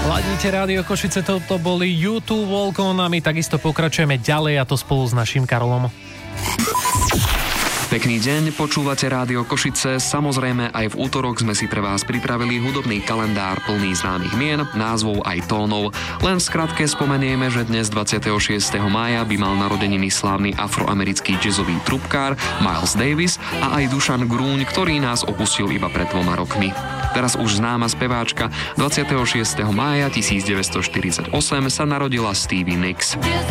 Ladíte Rádio Košice, toto boli U2 Walk On a my takisto pokračujeme ďalej a to spolu s naším Karolom. Pekný deň, počúvate Rádio Košice. Samozrejme, aj v útorok sme si pre vás pripravili hudobný kalendár plný známych mien, názvov aj tónov. Len v skratke spomenieme, že dnes 26. mája by mal narodeniny slávny afroamerický jazzový trubkár Miles Davis a aj Dušan Grúň, ktorý nás opustil iba pred 2 rokmi. Teraz už známa speváčka, 26. mája 1948 sa narodila Stevie Nicks.